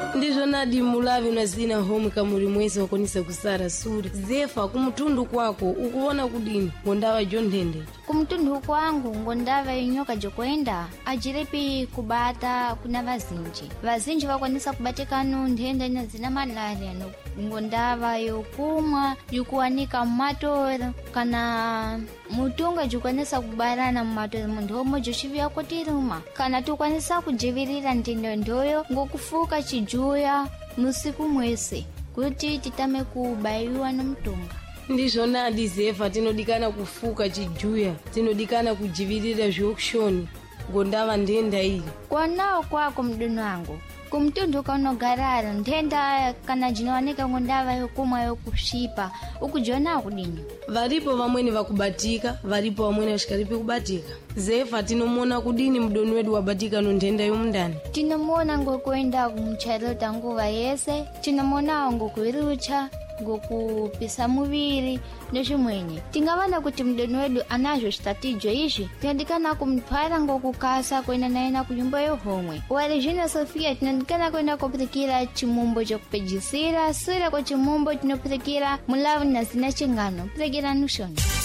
Ndizo nadi mulavi unazina home kamuri mwezi wakonisa kusara suri. Zefa kumutundu kwako ukuona kudini ngondawa jondende. Kumutundu kwangu ngondawa inyoka jokwenda ajirepi kubata kuna vazinji wakwanisa kubatikanu ndende na zina malaria no ngondawa yokumwa yukuanika matoro kana mutunga jukwanisa kubarana matoro mundomo joshivya kotiruma kana tukwanisa kujivirira ndindo ndoyo ngokufuka chijuya musiku mwese kuti titame kubayiwa na mtunga. Ndizo nadi Zefa tinodikana kufuka chijuya tinodikana kujivirira zhokushoni ngondawa ndenda ili kwa nao kwako mduno wangu kumtundu kaunogarara ndenda kana jinowanika ngondawa yokumwa yokushipa ukujona kudini. Varipo vamweni vakubatika varipo vamweni vashikaripi kubatika. Zefa tinomona kudini mdoni wedu wabatika no ndenda yomundani. Tinomona ngokwenda kumcharota nguva yese tinomona ngokuirucha ngokupisa muviri ndoshimwenye tingavana kuti mdoni wedu anazvo chitatijo izvi tinodikana kumtwara ngokukasa kwenda naye na kunyumba yohomwe. Warizhina Sofia tinodikana kwenda kupirikira chimumbo chokupejisira sura kwa chimumbo tinopirikira mulavu na zina chingano pirikira nushoni.